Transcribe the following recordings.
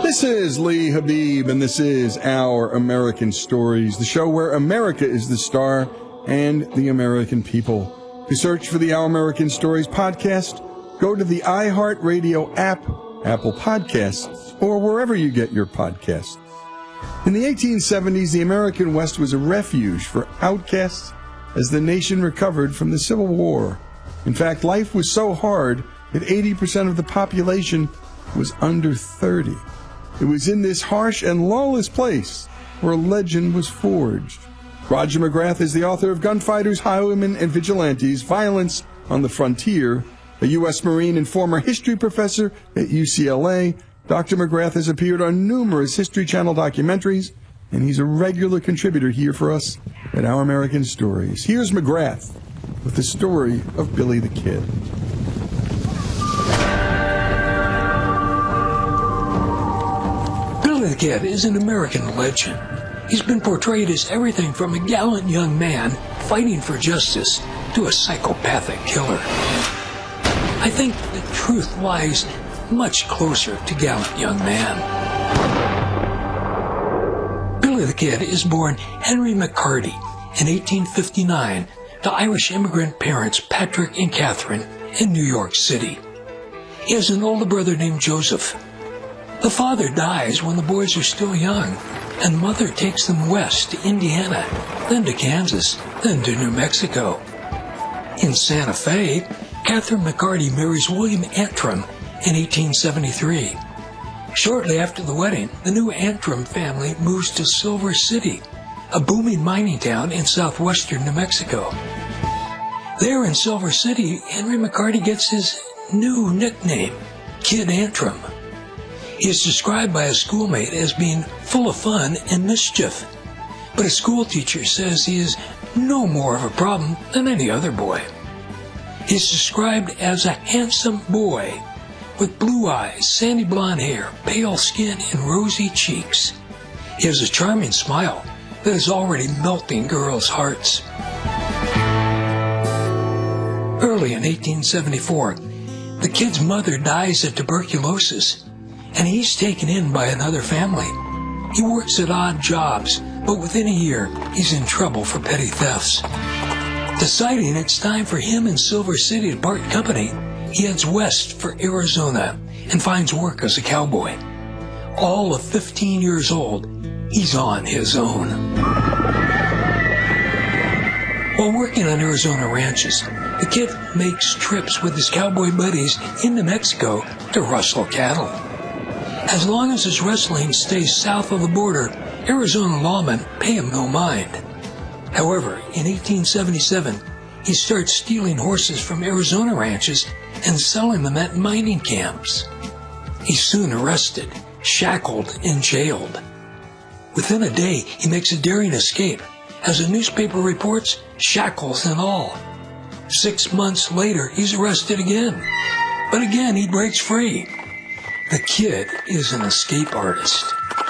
This is Lee Habib, and this is Our American Stories, the show where America is the star and the American people. To search for the Our American Stories podcast, go to the iHeartRadio app, Apple Podcasts, or wherever you get your podcasts. In the 1870s, the American West was a refuge for outcasts as the nation recovered from the Civil War. In fact, life was so hard that 80% of the population was under 30. It was in this harsh and lawless place where a legend was forged. Roger McGrath is the author of Gunfighters, Highwaymen, and Vigilantes, Violence on the Frontier, a U.S. Marine and former history professor at UCLA. Dr. McGrath has appeared on numerous History Channel documentaries, and he's a regular contributor here for us at Our American Stories. Here's McGrath with the story of Billy the Kid. Billy the Kid is an American legend. He's been portrayed as everything from a gallant young man fighting for justice to a psychopathic killer. I think the truth lies much closer to gallant young man. Billy the Kid is born Henry McCarty in 1859 to Irish immigrant parents Patrick and Catherine in New York City. He has an older brother named Joseph. The father dies when the boys are still young, and mother takes them west to Indiana, then to Kansas, then to New Mexico. In Santa Fe, Catherine McCarty marries William Antrim in 1873. Shortly after the wedding, the new Antrim family moves to Silver City, a booming mining town in southwestern New Mexico. There in Silver City, Henry McCarty gets his new nickname, Kid Antrim. He is described by a schoolmate as being full of fun and mischief, but a schoolteacher says he is no more of a problem than any other boy. He is described as a handsome boy with blue eyes, sandy blonde hair, pale skin, and rosy cheeks. He has a charming smile that is already melting girls' hearts. Early in 1874, the kid's mother dies of tuberculosis, and he's taken in by another family. He works at odd jobs, but within a year, he's in trouble for petty thefts. Deciding it's time for him and Silver City to part company, he heads west for Arizona and finds work as a cowboy. All of 15 years old, he's on his own. While working on Arizona ranches, the kid makes trips with his cowboy buddies into Mexico to rustle cattle. As long as his rustling stays south of the border, Arizona lawmen pay him no mind. However, in 1877, he starts stealing horses from Arizona ranches and selling them at mining camps. He's soon arrested, shackled, and jailed. Within a day, he makes a daring escape. As a newspaper reports, shackles and all. 6 months later, he's arrested again. But again, he breaks free. The kid is an escape artist.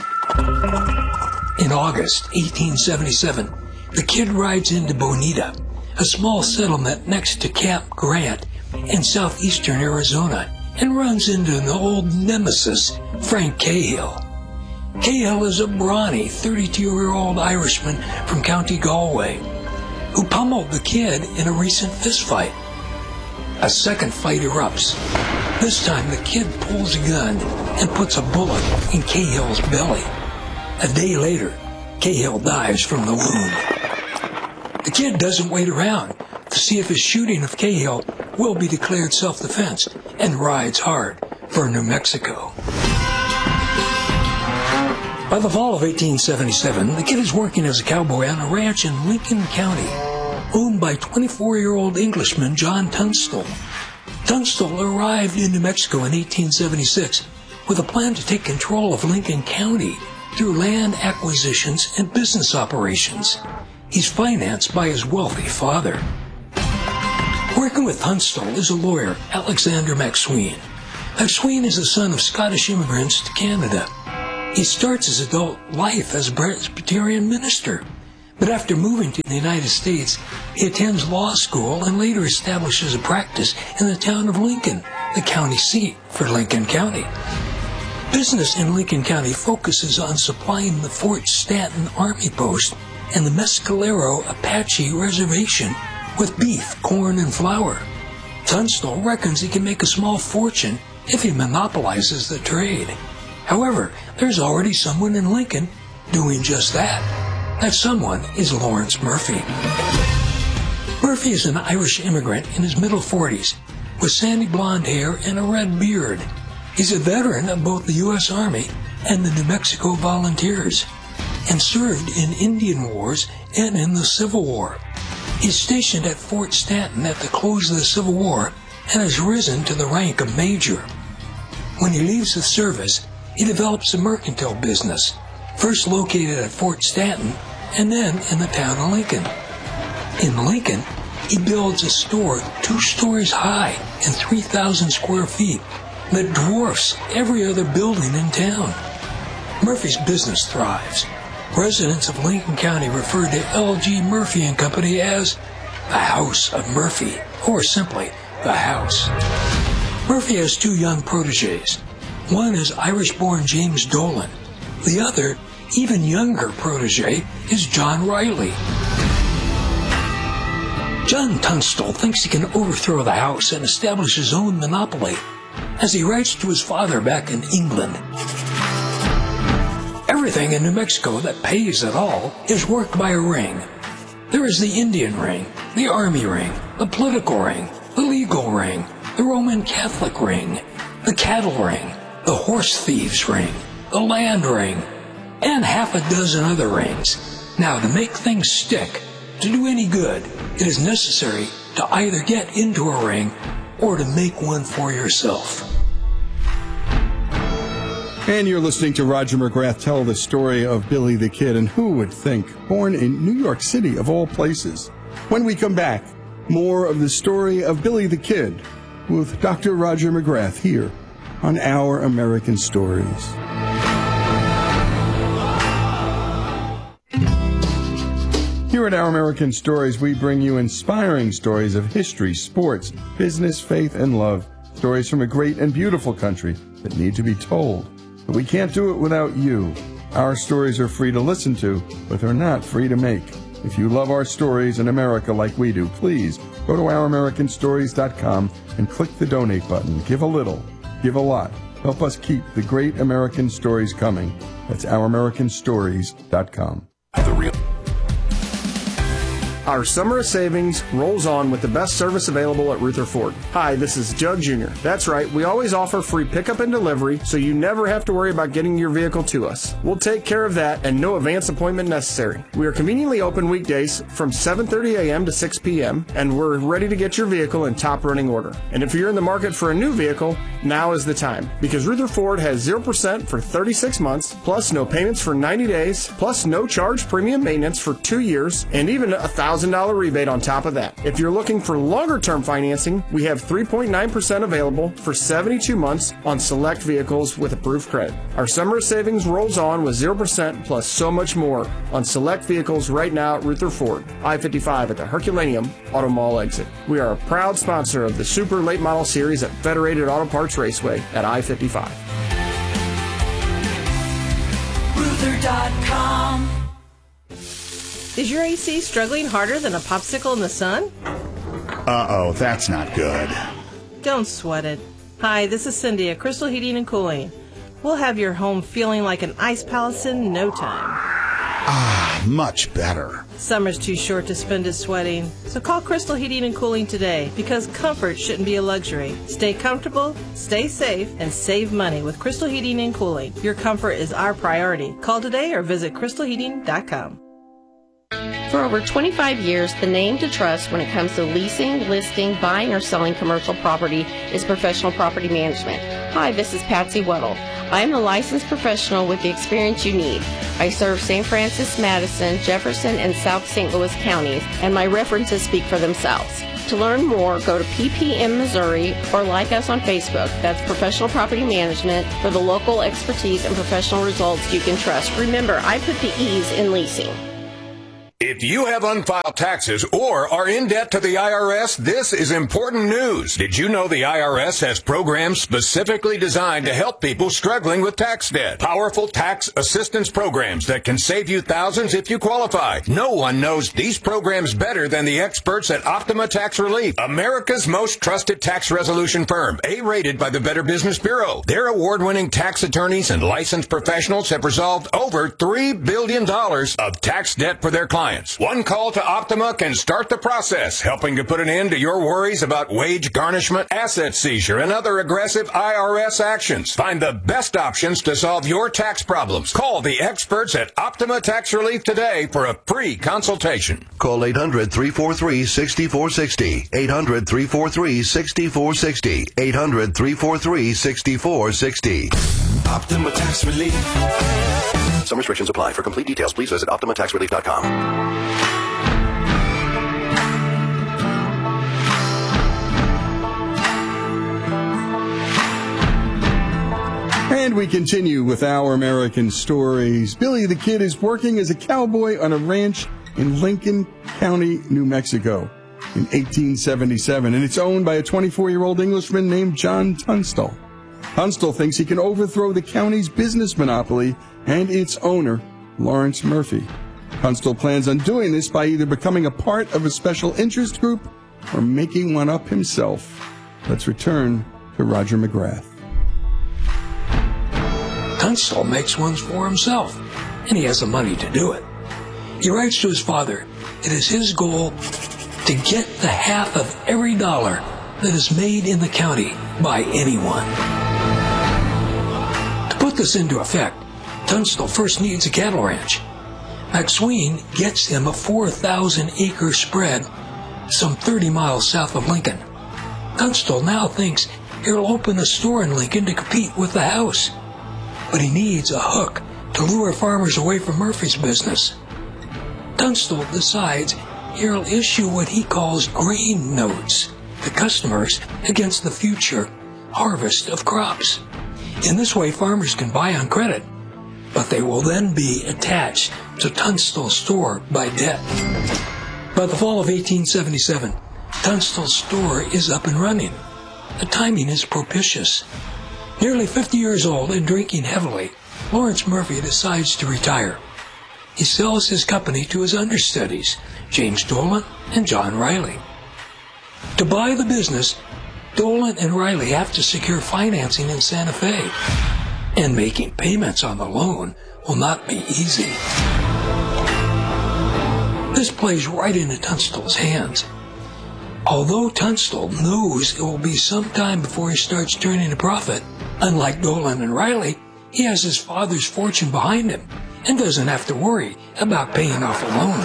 In August 1877, the kid rides into Bonita, a small settlement next to Camp Grant in southeastern Arizona, and runs into an old nemesis, Frank Cahill. Cahill is a brawny 32-year-old Irishman from County Galway who pummeled the kid in a recent fistfight. A second fight erupts. This time the kid pulls a gun and puts a bullet in Cahill's belly. A day later, Cahill dies from the wound. The kid doesn't wait around to see if his shooting of Cahill will be declared self-defense and rides hard for New Mexico. By the fall of 1877, the kid is working as a cowboy on a ranch in Lincoln County, owned by 24-year-old Englishman John Tunstall. Tunstall arrived in New Mexico in 1876 with a plan to take control of Lincoln County through land acquisitions and business operations. He's financed by his wealthy father. Working with Tunstall is a lawyer, Alexander MacSween. MacSween is the son of Scottish immigrants to Canada. He starts his adult life as a Presbyterian minister, but after moving to the United States, he attends law school and later establishes a practice in the town of Lincoln, the county seat for Lincoln County. Business in Lincoln County focuses on supplying the Fort Stanton Army Post and the Mescalero Apache Reservation with beef, corn, and flour. Tunstall reckons he can make a small fortune if he monopolizes the trade. However, there's already someone in Lincoln doing just that. That someone is Lawrence Murphy. Murphy is an Irish immigrant in his middle 40s with sandy blonde hair and a red beard. He's a veteran of both the U.S. Army and the New Mexico Volunteers and served in Indian Wars and in the Civil War. He's stationed at Fort Stanton at the close of the Civil War and has risen to the rank of major. When he leaves the service, he develops a mercantile business, first located at Fort Stanton and then in the town of Lincoln. In Lincoln, he builds a store 2 stories high and 3,000 square feet that dwarfs every other building in town. Murphy's business thrives. Residents of Lincoln County refer to L.G. Murphy and Company as the House of Murphy, or simply the House. Murphy has 2 young protégés. One is Irish-born James Dolan. The other, even younger protégé is John Riley. John Tunstall thinks he can overthrow the House and establish his own monopoly, as he writes to his father back in England. Everything in New Mexico that pays at all is worked by a ring. There is the Indian ring, the Army ring, the political ring, the legal ring, the Roman Catholic ring, the cattle ring, the horse thieves ring, the land ring, and half a dozen other rings. Now, to make things stick, to do any good, it is necessary to either get into a ring or to make one for yourself. And you're listening to Roger McGrath tell the story of Billy the Kid, and who would think, born in New York City of all places. When we come back, more of the story of Billy the Kid with Dr. Roger McGrath here on Our American Stories. Here at Our American Stories, we bring you inspiring stories of history, sports, business, faith, and love. Stories from a great and beautiful country that need to be told. But we can't do it without you. Our stories are free to listen to, but they're not free to make. If you love our stories in America like we do, please go to OurAmericanStories.com and click the donate button. Give a little, give a lot. Help us keep the great American stories coming. That's OurAmericanStories.com. Our summer of savings rolls on with the best service available at Ruther Ford. Hi, this is Doug Jr. That's right, we always offer free pickup and delivery, so you never have to worry about getting your vehicle to us. We'll take care of that and no advance appointment necessary. We are conveniently open weekdays from 7:30 a.m. to 6 p.m., and we're ready to get your vehicle in top running order. And if you're in the market for a new vehicle, now is the time, because Ruther Ford has 0% for 36 months, plus no payments for 90 days, plus no charge premium maintenance for 2 years, and even $1,000 rebate on top of that. If you're looking for longer-term financing, we have 3.9% available for 72 months on select vehicles with approved credit. Our summer savings rolls on with 0% plus so much more on select vehicles right now at Ruther Ford, I-55 at the Herculaneum Auto Mall exit. We are a proud sponsor of the Super Late Model Series at Federated Auto Parts Raceway at I-55. Ruther.com. Is your AC struggling harder than a popsicle in the sun? Uh-oh, that's not good. Don't sweat it. Hi, this is Cindy at Crystal Heating and Cooling. We'll have your home feeling like an ice palace in no time. Ah, much better. Summer's too short to spend it sweating, so call Crystal Heating and Cooling today, because comfort shouldn't be a luxury. Stay comfortable, stay safe, and save money with Crystal Heating and Cooling. Your comfort is our priority. Call today or visit crystalheating.com. For over 25 years, the name to trust when it comes to leasing, listing, buying, or selling commercial property is Professional Property Management. Hi, this is Patsy Weddle. I am a licensed professional with the experience you need. I serve St. Francis, Madison, Jefferson, and South St. Louis counties, and my references speak for themselves. To learn more, go to PPM Missouri or like us on Facebook. That's Professional Property Management for the local expertise and professional results you can trust. Remember, I put the E's in leasing. If you have unfiled taxes or are in debt to the IRS, this is important news. Did you know the IRS has programs specifically designed to help people struggling with tax debt? Powerful tax assistance programs that can save you thousands if you qualify. No one knows these programs better than the experts at Optima Tax Relief, America's most trusted tax resolution firm, A-rated by the Better Business Bureau. Their award-winning tax attorneys and licensed professionals have resolved over $3 billion of tax debt for their clients. One call to Optima can start the process, helping to put an end to your worries about wage garnishment, asset seizure, and other aggressive IRS actions. Find the best options to solve your tax problems. Call the experts at Optima Tax Relief today for a free consultation. Call 800-343-6460. 800-343-6460. 800-343-6460. Optima Tax Relief. Some restrictions apply. For complete details, please visit OptimaTaxRelief.com. And we continue with our American stories. Billy the Kid is working as a cowboy on a ranch in Lincoln County, New Mexico in 1877, and it's owned by a 24-year-old Englishman named John Tunstall. Tunstall thinks he can overthrow the county's business monopoly and its owner, Lawrence Murphy. Tunstall plans on doing this by either becoming a part of a special interest group or making one up himself. Let's return to Roger McGrath. Tunstall makes ones for himself, and he has the money to do it. He writes to his father, it is his goal to get the half of every dollar that is made in the county by anyone. To put this into effect, Tunstall first needs a cattle ranch. McSween gets him a 4,000-acre spread some 30 miles south of Lincoln. Tunstall now thinks he'll open a store in Lincoln to compete with the house. But he needs a hook to lure farmers away from Murphy's business. Tunstall decides he'll issue what he calls grain notes to customers against the future harvest of crops. In this way, farmers can buy on credit, but they will then be attached to Tunstall's store by debt. By the fall of 1877, Tunstall's store is up and running. The timing is propitious. Nearly 50 years old and drinking heavily, Lawrence Murphy decides to retire. He sells his company to his understudies, James Dolan and John Riley. To buy the business, Dolan and Riley have to secure financing in Santa Fe, and making payments on the loan will not be easy. This plays right into Tunstall's hands. Although Tunstall knows it will be some time before he starts turning a profit, unlike Dolan and Riley, he has his father's fortune behind him and doesn't have to worry about paying off a loan.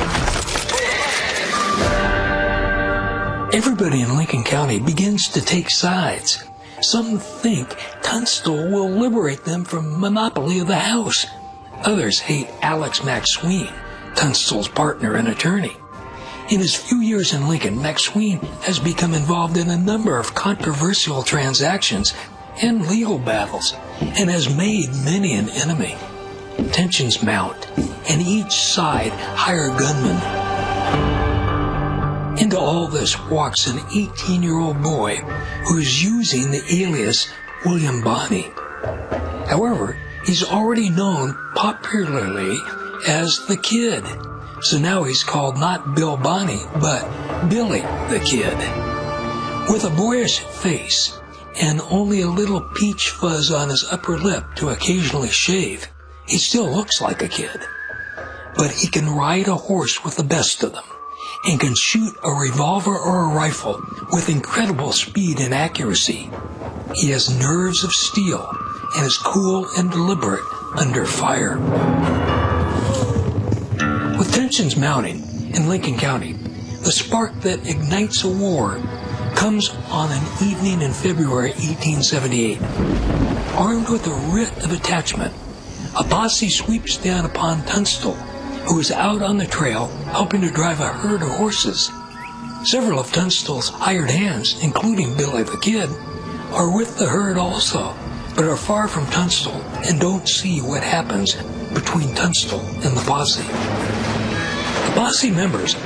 Everybody in Lincoln County begins to take sides. Some think Tunstall will liberate them from monopoly of the house. Others hate Alex McSween, Tunstall's partner and attorney. In his few years in Lincoln, McSween has become involved in a number of controversial transactions and legal battles, and has made many an enemy. Tensions mount, and each side hire gunmen. Into all this walks an 18-year-old boy who is using the alias William Bonney. However, he's already known popularly as the Kid. So now he's called not Bill Bonney, but Billy the Kid. With a boyish face and only a little peach fuzz on his upper lip to occasionally shave, he still looks like a kid. But he can ride a horse with the best of them, and can shoot a revolver or a rifle with incredible speed and accuracy. He has nerves of steel and is cool and deliberate under fire. With tensions mounting in Lincoln County, the spark that ignites a war comes on an evening in February 1878. Armed with a writ of attachment, a posse sweeps down upon Tunstall, who is out on the trail helping to drive a herd of horses. Several of Tunstall's hired hands, including Billy the Kid, are with the herd also, but are far from Tunstall and don't see what happens between Tunstall and the posse. The Bossy members